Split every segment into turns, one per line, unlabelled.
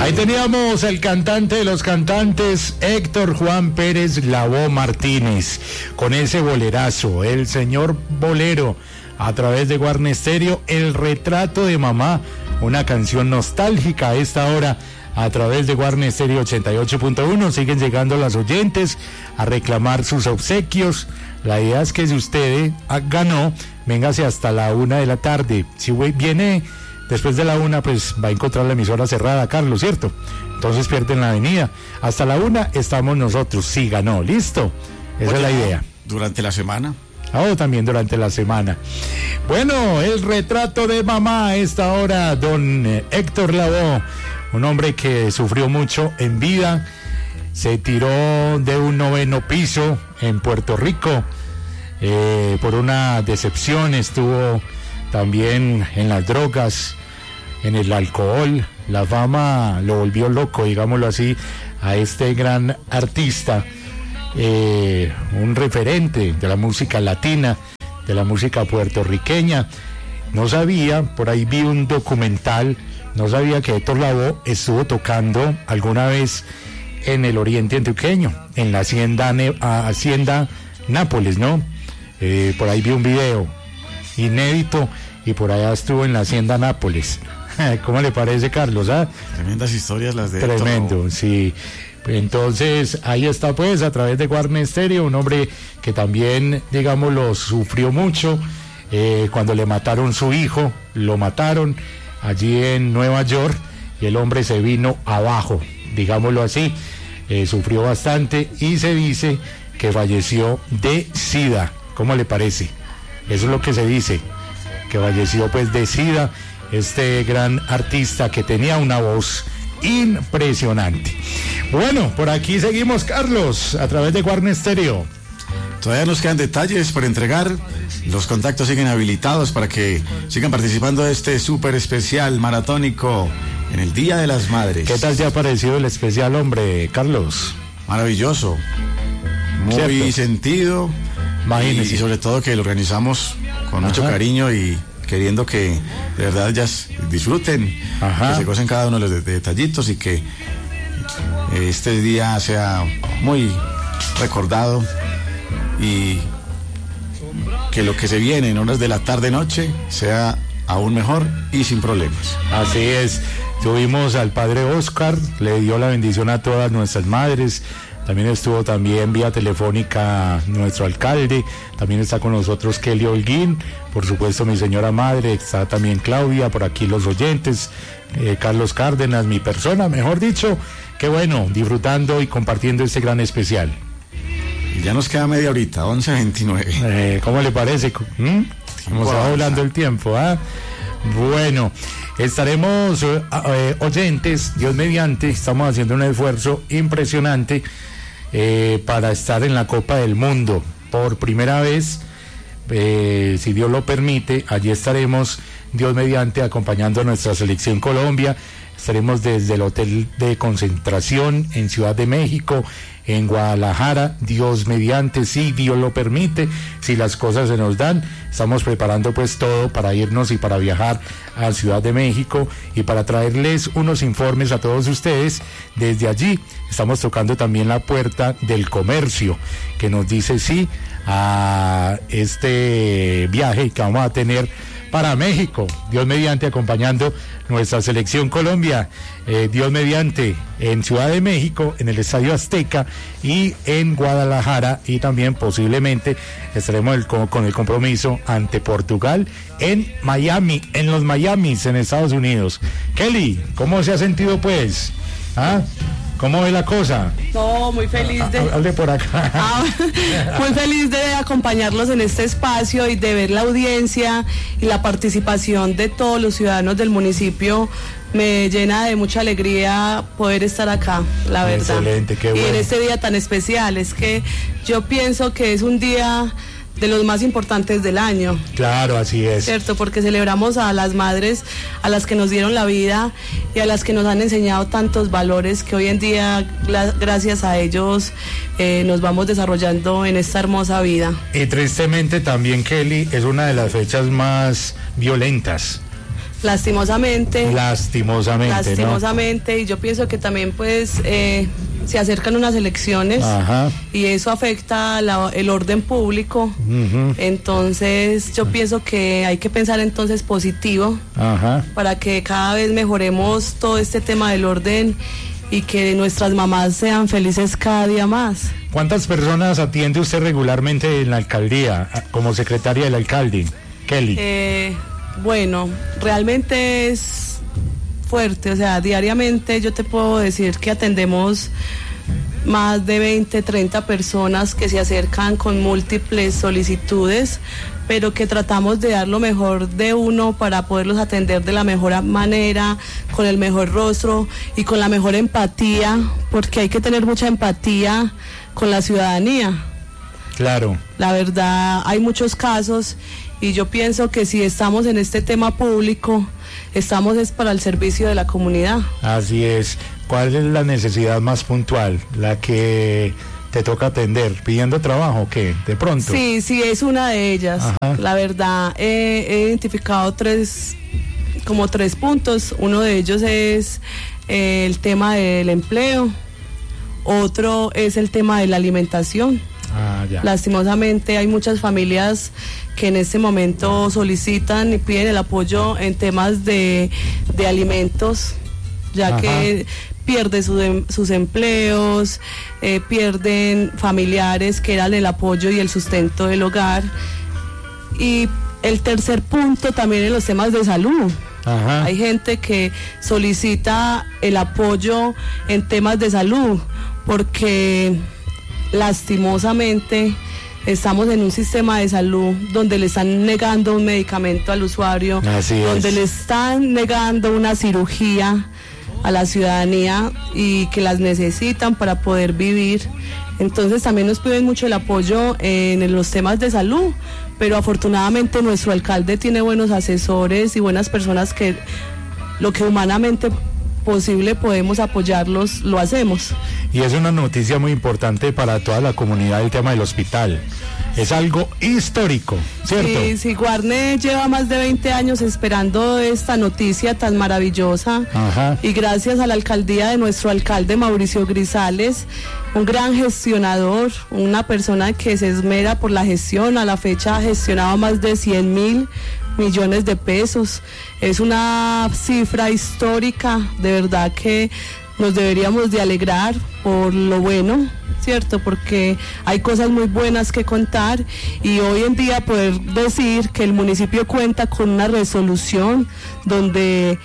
Ahí teníamos el cantante de los cantantes, Héctor Juan Pérez Lavoe Martínez, con ese bolerazo, el señor bolero, a través de Warner Stereo, El retrato de mamá, una canción nostálgica a esta hora, a través de Warner Stereo 88.1. Siguen llegando las oyentes a reclamar sus obsequios. La idea es que si usted ganó, véngase hasta la 1 de la tarde. Si viene después de la 1, pues va a encontrar la emisora cerrada, Carlos, ¿cierto? Entonces pierden la avenida. Hasta la 1 estamos nosotros. Sí ganó, listo. Esa es la idea.
Durante la semana.
También durante la semana. Bueno, el retrato de mamá a esta hora, don Héctor Lavoe, un hombre que sufrió mucho en vida, se tiró de un 9º piso en Puerto Rico por una decepción, estuvo también en las drogas, en el alcohol. La fama lo volvió loco, digámoslo así, a este gran artista. Un referente de la música latina, de la música puertorriqueña. No sabía, por ahí vi un documental, no sabía que Héctor Lavoe estuvo tocando alguna vez en el oriente antioqueño, en la hacienda Nápoles, ¿no? Por ahí vi un video inédito y por allá estuvo en la hacienda Nápoles. ¿Cómo le parece, Carlos?
Tremendas historias las de
Tremendo, Héctor. Sí. Entonces, ahí está pues, a través de Warner Stereo, un hombre que también, digámoslo, sufrió mucho cuando le mataron su hijo, lo mataron allí en Nueva York y el hombre se vino abajo, digámoslo así, sufrió bastante y se dice que falleció de SIDA. ¿Cómo le parece? Eso es lo que se dice, que falleció pues de SIDA, este gran artista que tenía una voz impresionante. Bueno, por aquí seguimos, Carlos, a través de Warner Stereo.
Todavía nos quedan detalles por entregar. Los contactos siguen habilitados para que sigan participando de este súper especial maratónico en el Día de las Madres.
¿Qué tal te ha parecido el especial, hombre, Carlos?
Maravilloso, muy sentido.
Imagínese.
Y sobre todo que lo organizamos con mucho cariño y queriendo que de verdad ellas disfruten, que se gocen cada uno de los detallitos y que este día sea muy recordado y que lo que se viene en horas de la tarde-noche sea aún mejor y sin problemas.
Así es, tuvimos al padre Oscar, le dio la bendición a todas nuestras madres. También estuvo vía telefónica nuestro alcalde, también está con nosotros Kelly Holguín, por supuesto mi señora madre, está también Claudia, por aquí los oyentes, Carlos Cárdenas, mi persona, mejor dicho, qué bueno, disfrutando y compartiendo este gran especial.
Y ya nos queda media horita, 11:29.
¿Cómo le parece? Como se va volando el tiempo, Bueno, estaremos oyentes, Dios mediante, estamos haciendo un esfuerzo impresionante para estar en la Copa del Mundo por primera vez, si Dios lo permite. Allí estaremos, Dios mediante, acompañando a nuestra selección Colombia. Estaremos desde el hotel de concentración en Ciudad de México, en Guadalajara, Dios mediante, si Dios lo permite, si las cosas se nos dan. Estamos preparando pues todo para irnos y para viajar a Ciudad de México y para traerles unos informes a todos ustedes. Desde allí estamos tocando también la puerta del comercio, que nos dice sí a este viaje que vamos a tener para México, Dios mediante, acompañando nuestra selección Colombia, Dios mediante, en Ciudad de México, en el Estadio Azteca y en Guadalajara, y también posiblemente estaremos con el compromiso ante Portugal en Miami, en los Miamis, en Estados Unidos. Kelly, ¿cómo se ha sentido pues? ¿Cómo ve la cosa?
No, muy feliz de...
Hable por acá.
Muy feliz de acompañarlos en este espacio y de ver la audiencia y la participación de todos los ciudadanos del municipio. Me llena de mucha alegría poder estar acá, la verdad.
Excelente, qué bueno.
Y en este día tan especial, es que yo pienso que es un día de los más importantes del año.
Claro, así es.
Cierto, porque celebramos a las madres, a las que nos dieron la vida y a las que nos han enseñado tantos valores que hoy en día, gracias a ellos, nos vamos desarrollando en esta hermosa vida.
Y tristemente también, Kelly, es una de las fechas más violentas
Lastimosamente,
¿no?
Y yo pienso que también pues se acercan unas elecciones.
Ajá.
Y eso afecta el orden público.
Uh-huh.
Entonces yo pienso que hay que pensar entonces positivo.
Ajá.
Para que cada vez mejoremos todo este tema del orden y que nuestras mamás sean felices cada día más.
¿Cuántas personas atiende usted regularmente en la alcaldía como secretaria del alcalde, Kelly?
Bueno, realmente es fuerte, o sea, diariamente yo te puedo decir que atendemos más de 20, 30 personas que se acercan con múltiples solicitudes, pero que tratamos de dar lo mejor de uno para poderlos atender de la mejor manera, con el mejor rostro y con la mejor empatía, porque hay que tener mucha empatía con la ciudadanía.
Claro.
La verdad, hay muchos casos y yo pienso que si estamos en este tema público, estamos es para el servicio de la comunidad.
Así es. ¿Cuál es la necesidad más puntual? La que te toca atender, pidiendo trabajo, ¿o qué? De pronto.
Sí, es una de ellas.
Ajá.
La verdad, he identificado tres puntos. Uno de ellos es el tema del empleo. Otro es el tema de la alimentación.
Ya.
Lastimosamente hay muchas familias que en este momento solicitan y piden el apoyo en temas de alimentos, ya
Ajá.
que pierden sus empleos, pierden familiares que eran el apoyo y el sustento del hogar. Y el tercer punto también en los temas de salud.
Ajá.
Hay gente que solicita el apoyo en temas de salud porque lastimosamente estamos en un sistema de salud donde le están negando un medicamento al usuario, donde le están negando una cirugía a la ciudadanía y que las necesitan para poder vivir. Entonces también nos piden mucho el apoyo en los temas de salud, pero afortunadamente nuestro alcalde tiene buenos asesores y buenas personas que lo que humanamente posible podemos apoyarlos, lo hacemos.
Y es una noticia muy importante para toda la comunidad el tema del hospital. Es algo histórico, ¿cierto?
Sí, Guarne lleva más de 20 años esperando esta noticia tan maravillosa.
Ajá.
Y gracias a la alcaldía de nuestro alcalde Mauricio Grisales, un gran gestionador, una persona que se esmera por la gestión. A la fecha ha gestionado más de 100.000 millones de pesos. Es una cifra histórica, de verdad que nos deberíamos de alegrar por lo bueno, ¿cierto? Porque hay cosas muy buenas que contar y hoy en día poder decir que el municipio cuenta con una resolución donde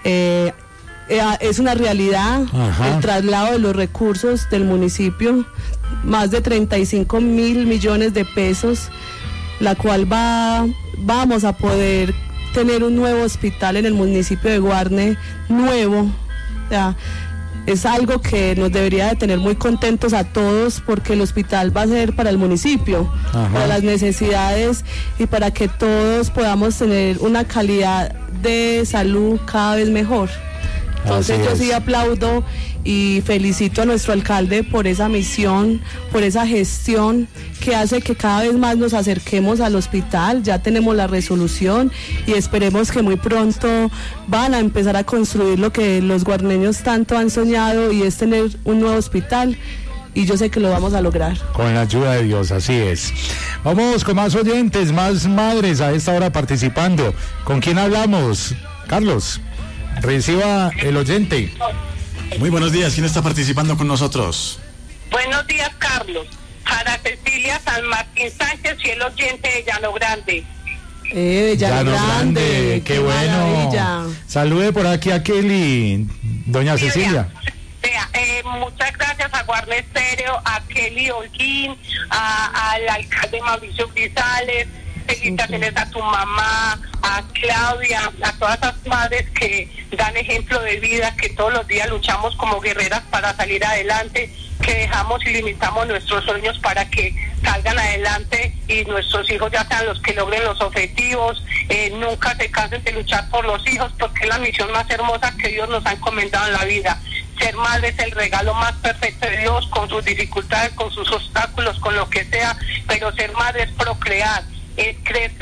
es una realidad.
Ajá.
El traslado de los recursos del municipio, más de 35.000 millones de pesos, la cual vamos a poder tener un nuevo hospital en el municipio de Guarne, nuevo. O sea, es algo que nos debería de tener muy contentos a todos porque el hospital va a ser para el municipio,
Ajá.
para las necesidades y para que todos podamos tener una calidad de salud cada vez mejor. Entonces yo sí aplaudo y felicito a nuestro alcalde por esa misión, por esa gestión que hace que cada vez más nos acerquemos al hospital. Ya tenemos la resolución y esperemos que muy pronto van a empezar a construir lo que los guarneños tanto han soñado y es tener un nuevo hospital. Y yo sé que lo vamos a lograr.
Con la ayuda de Dios, así es. Vamos con más oyentes, más madres a esta hora participando. ¿Con quién hablamos? Carlos. Reciba el oyente.
Muy buenos días, ¿quién está participando con nosotros?
Buenos días, Carlos. Para Cecilia San Martín Sánchez y el oyente de Llano Grande.
Llano Grande,
qué bueno.
Maravilla.
Salude por aquí a Kelly, doña Cecilia.
Vea, muchas gracias a Guarne Estéreo, a Kelly Holguín, al alcalde Mauricio Grisales. Felicitaciones a tu mamá, a Claudia, a todas esas madres que dan ejemplo de vida, que todos los días luchamos como guerreras para salir adelante, que dejamos y limitamos nuestros sueños para que salgan adelante y nuestros hijos ya sean los que logren los objetivos. Nunca se cansen de luchar por los hijos porque es la misión más hermosa que Dios nos ha encomendado en la vida. Ser madre es el regalo más perfecto de Dios, con sus dificultades, con sus obstáculos, con lo que sea, pero ser madre es procrear, es crecer,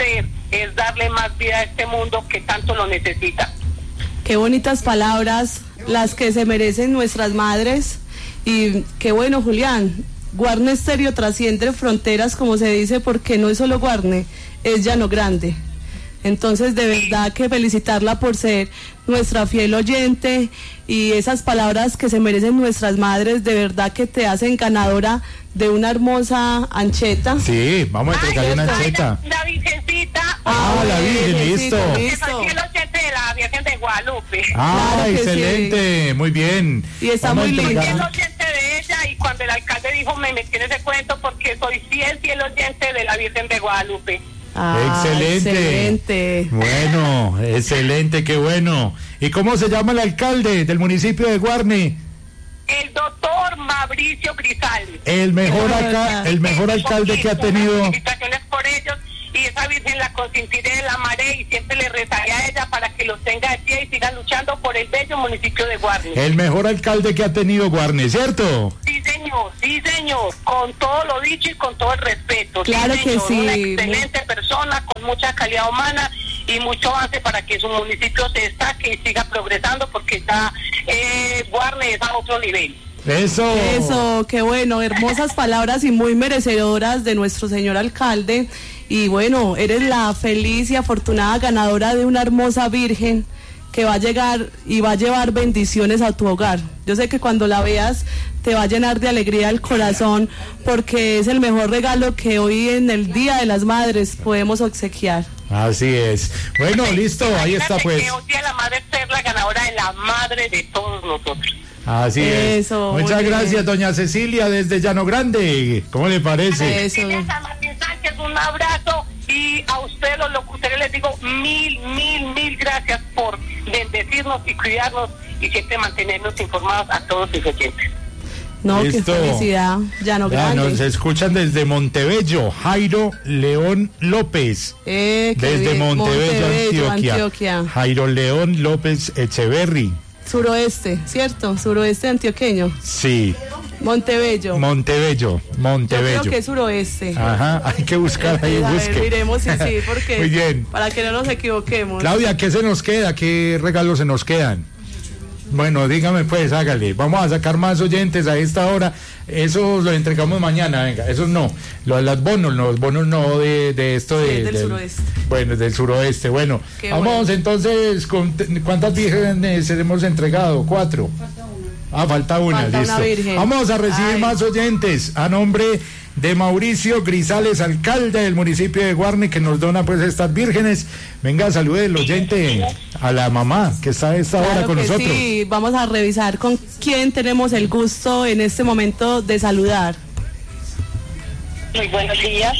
es darle más vida a este mundo que tanto lo necesita.
Qué bonitas palabras las que se merecen nuestras madres. Y qué bueno, Julián, Guarne Estéreo trasciende fronteras, como se dice, porque no es solo Guarne, es Llano Grande. Entonces, de verdad que felicitarla por ser nuestra fiel oyente, y esas palabras que se merecen nuestras madres, de verdad que te hacen ganadora de una hermosa ancheta.
Sí, vamos a entregarle una ancheta.
La virgencita.
La Virgen, listo.
Que soy el oyente de la Virgen de Guadalupe.
Claro, excelente,
sí.
Muy bien.
Y está muy linda.
Soy el oyente de ella, y cuando el alcalde dijo, me metí en ese cuento porque soy fiel oyente de la Virgen de Guadalupe.
Excelente. Bueno, excelente, qué bueno. ¿Y cómo se llama el alcalde del municipio de Guarne?
El doctor Mauricio Grisales.
El mejor alcalde que ha tenido.
Felicitaciones por ellos, y esa Virgen la consentiré, la amaré, y siempre le rezaré a ella para que los tenga allí y sigan luchando por el bello municipio de Guarne.
El mejor alcalde que ha tenido Guarne, ¿cierto?
Sí señor, con todo lo dicho y con todo el respeto.
Claro
sí,
que
señor,
sí.
Una excelente persona, con mucha calidad humana y mucho avance para que su municipio se destaque y siga progresando, porque ya Guarne es a otro nivel.
Eso, qué bueno, hermosas palabras y muy merecedoras de nuestro señor alcalde. Y bueno, eres la feliz y afortunada ganadora de una hermosa Virgen que va a llegar y va a llevar bendiciones a tu hogar. Yo sé que cuando la veas te va a llenar de alegría el corazón, porque es el mejor regalo que hoy en el Día de las Madres podemos obsequiar.
Así es. Bueno, listo, ahí está pues.
Que hoy Día de la Madre ser la ganadora de la madre de todos nosotros.
Así es. Muchas gracias, doña Cecilia, desde Llano Grande. ¿Cómo le parece?
Eso.
San Martín Sánchez, un abrazo, y a ustedes los locutores les digo mil gracias por bendecirnos y cuidarnos y siempre mantenernos informados a todos sus oyentes.
No,
Listo.
qué felicidad, Llano Grande.
Nos escuchan desde Montebello, Jairo León López. Desde Montebello, Antioquia. Jairo León López Echeverry.
Suroeste, ¿cierto? Suroeste antioqueño.
Sí.
Montebello.
Yo creo
que es suroeste.
Ajá, hay que buscar ahí, busque.
Miremos sí, porque
muy bien.
Para que no nos equivoquemos.
Claudia, ¿qué se nos queda? ¿Qué regalos se nos quedan? Bueno, dígame pues, hágale. Vamos a sacar más oyentes a esta hora. Esos los entregamos mañana, venga. Esos no. Los bonos no de esto
del suroeste.
Bueno, del suroeste. Bueno,
qué
vamos
bueno.
Entonces, ¿cuántas vírgenes hemos entregado? 4. Falta una,
Falta
listo.
una virgen.
Vamos a recibir más oyentes a nombre de Mauricio Grisales, alcalde del municipio de Guarne, que nos dona pues estas vírgenes. Venga, salude el oyente a la mamá que está a esta hora con nosotros.
Sí, vamos a revisar con quién tenemos el gusto en este momento de saludar.
Muy buenos días.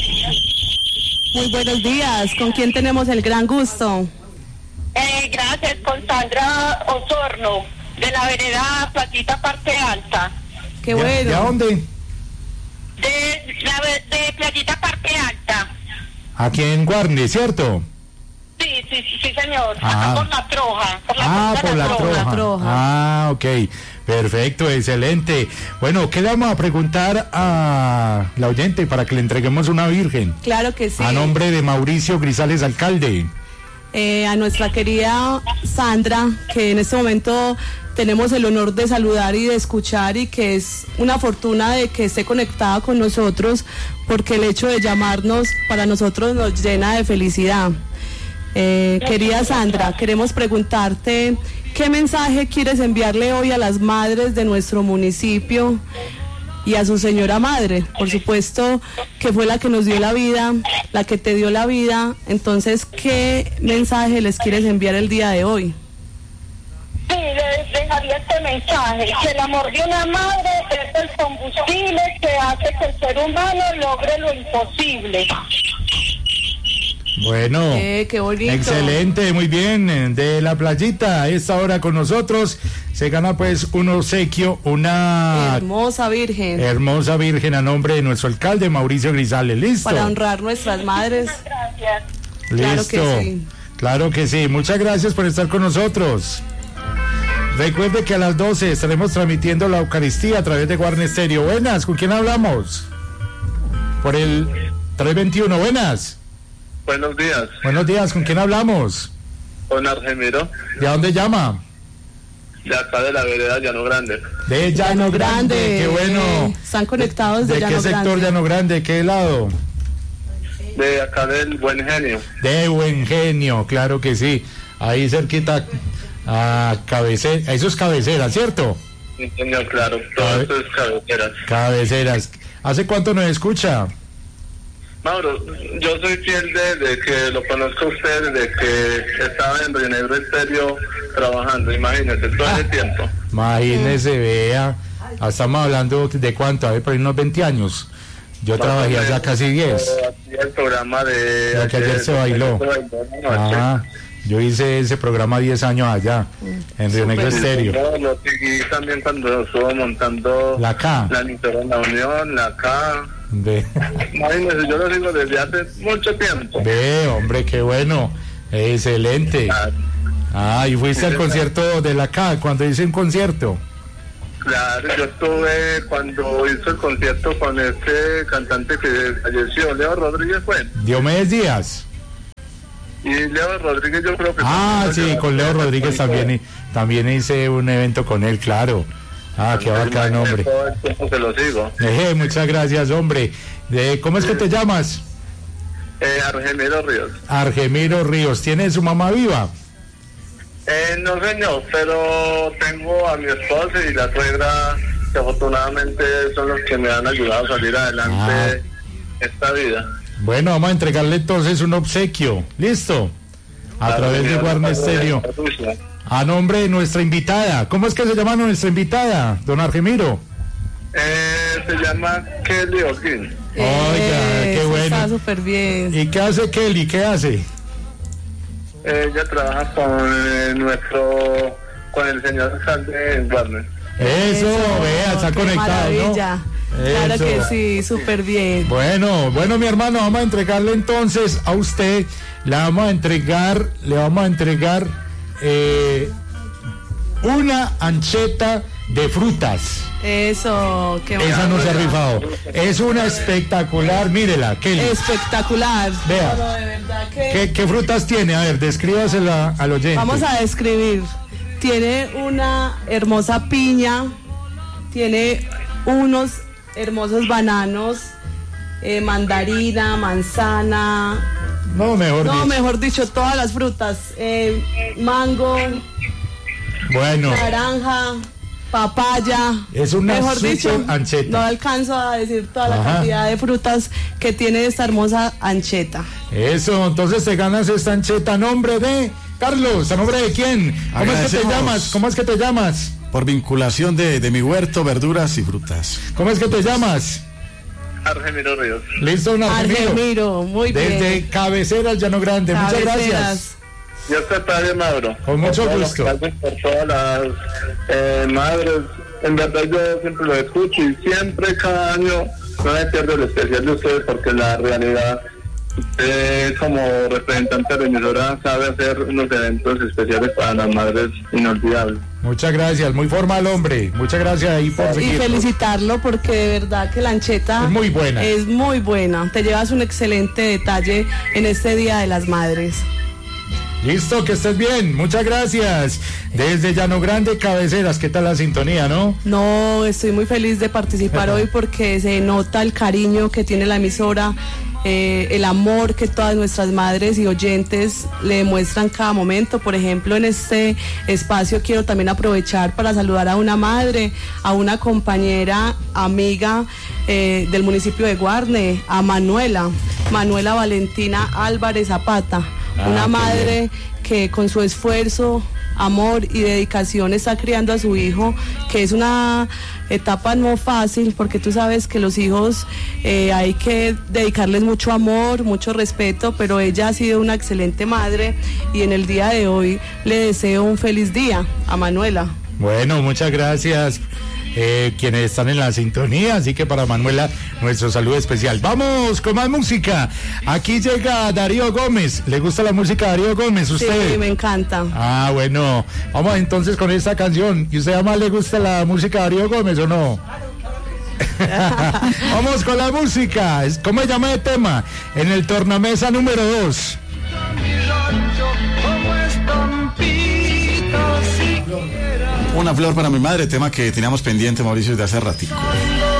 Muy buenos días, ¿con quién tenemos el gran gusto?
Gracias, con Sandra Osorno, de la vereda Platita Parte Alta.
Qué bueno.
¿De dónde?
De Platita Parte Alta.
Aquí en Guarne, ¿cierto?
Sí, señor. Acá por la Troja.
Por la Troja. Ok. Perfecto, excelente. Bueno, ¿qué le vamos a preguntar a la oyente para que le entreguemos una virgen?
Claro que sí.
A nombre de Mauricio Grisales, alcalde.
A nuestra querida Sandra, que en este momento tenemos el honor de saludar y de escuchar, y que es una fortuna de que esté conectada con nosotros, porque el hecho de llamarnos para nosotros nos llena de felicidad. Querida Sandra, queremos preguntarte qué mensaje quieres enviarle hoy a las madres de nuestro municipio y a su señora madre, por supuesto, que fue la que nos dio la vida, la que te dio la vida. Entonces, ¿qué mensaje les quieres enviar el día de hoy?
Sí, les dejaría este mensaje: que el amor de una madre es el combustible que hace que el ser humano logre lo imposible.
Bueno,
qué bonito.
Excelente, muy bien. De la playita, a esta hora con nosotros, se gana pues un obsequio, una
hermosa virgen.
Hermosa virgen a nombre de nuestro alcalde Mauricio Grisales. ¿Listo?
Para honrar nuestras madres.
Gracias.
Listo.
Claro que sí.
Claro que sí. Muchas gracias por estar con nosotros. Recuerde que a las 12 estaremos transmitiendo la Eucaristía a través de Guarne Estéreo. Buenas, ¿con quién hablamos? Por el 321, buenas.
Buenos días.
Buenos días, ¿con quién hablamos?
Con Argemiro.
¿De dónde llama?
De acá de la vereda Llano Grande.
De Llano Grande, qué bueno.
Están conectados de Llano Grande.
¿De qué sector Llano Grande? ¿Qué lado?
De acá del Buen Genio.
De Buen Genio, claro que sí. Ahí cerquita a Cabecera. Eso es Cabecera, ¿cierto?
Sí, señor, claro. Todo esto es Cabeceras.
Cabeceras. ¿Hace cuánto nos escucha?
Mauro, yo soy fiel de que lo conozco a usted, de que estaba en Río Negro Estéreo trabajando, imagínese, todo ese tiempo.
Imagínese, vea, estamos hablando de cuánto, a ver, por ahí unos 20 años. Yo trabajé allá casi 10.
El programa de...
Lo que ayer se bailó. Ajá, yo hice ese programa 10 años allá, en Río Negro Estéreo.
Lo seguí también cuando estuvo montando
la K.
La emisora en la Unión, la K. Imagínese, yo lo digo desde hace mucho tiempo.
Ve, hombre, qué bueno, excelente. Y fuiste al concierto de la K, cuando hice un concierto.
Claro, yo estuve cuando hizo el concierto con este cantante que falleció, Leo Rodríguez fue.
Diomedes Díaz.
Y Leo Rodríguez yo creo que...
Sí, con Leo Rodríguez también hice un evento con él, claro. Qué bacán, hombre.
Todo el tiempo se lo sigo.
Muchas gracias, hombre. ¿Cómo es que te llamas?
Argemiro Ríos.
Argemiro Ríos. ¿Tiene su mamá viva?
No, señor, pero tengo a mi esposa y la suegra, que afortunadamente son los que me han ayudado a salir adelante esta vida.
Bueno, vamos a entregarle entonces un obsequio. ¿Listo? A través de Guarne Estéreo. A nombre de nuestra invitada. ¿Cómo es que se llama nuestra invitada, don Argemiro?
Se llama Kelly Holguín.
Oiga, qué bueno.
Está súper bien.
¿Y qué hace Kelly? ¿Qué hace?
Ella trabaja con el señor alcalde en Guarne.
Eso, vea, está conectado,
maravilla.
¿no?
Claro
Eso.
que sí, súper bien.
Bueno, mi hermano, vamos a entregarle entonces a usted, le vamos a entregar una ancheta de frutas.
Eso, qué
Esa no se ha rifado. Es una espectacular, mírela, Kelly.
Espectacular.
Vea.
Pero de verdad que...
¿Qué frutas tiene? A ver, descríbasela al oyente.
Vamos a describir. Tiene una hermosa piña, tiene unos hermosos bananos, mandarina, manzana. Mejor dicho, todas las frutas. Mango, naranja, papaya.
Es una
mejor dicho,
ancheta.
No alcanzo a decir toda la cantidad de frutas que tiene esta hermosa ancheta.
Eso, entonces te ganas esta ancheta a nombre de Carlos. ¿A nombre de quién? ¿Cómo es que te llamas?
Por vinculación de mi huerto, verduras y frutas.
¿Cómo es que te llamas?
Argemiro Ríos.
Listo,
Argemiro, muy bien.
Desde Cabeceras, Llano Grande. Muchas gracias.
Dios te pague, Mauro.
Con mucho gusto.
Por todas las madres. En verdad yo siempre lo escucho y siempre, cada año, no me pierdo el especial de ustedes porque la realidad, usted como representante de emisora sabe hacer unos eventos especiales para las madres inolvidables.
Muchas gracias, muy formal, hombre. Muchas gracias ahí por seguir.
Y felicitarlo porque de verdad que la ancheta
es muy buena.
Es muy buena. Te llevas un excelente detalle en este Día de las Madres.
Listo, que estés bien. Muchas gracias. Desde Llano Grande, Cabeceras, ¿qué tal la sintonía, no?
No, estoy muy feliz de participar hoy porque se nota el cariño que tiene la emisora, el amor que todas nuestras madres y oyentes le demuestran cada momento. Por ejemplo, en este espacio quiero también aprovechar para saludar a una madre, a una compañera, amiga del municipio de Guarne, a Manuela Valentina Álvarez Zapata. Una madre que con su esfuerzo, amor y dedicación está criando a su hijo, que es una etapa no fácil porque tú sabes que los hijos hay que dedicarles mucho amor, mucho respeto, pero ella ha sido una excelente madre y en el día de hoy le deseo un feliz día a Manuela.
Bueno, muchas gracias. Quienes están en la sintonía, así que para Manuela nuestro saludo especial. Vamos con más música. Aquí llega Darío Gómez. ¿Le gusta la música de Darío Gómez? ¿Usted?
Sí, me encanta.
Bueno, vamos entonces con esta canción. ¿Y usted además le gusta la música de Darío Gómez o no? Vamos con la música. ¿Cómo se llama el tema? En el tornamesa número 2.
Una flor para mi madre, tema que teníamos pendiente, Mauricio, desde hace ratico.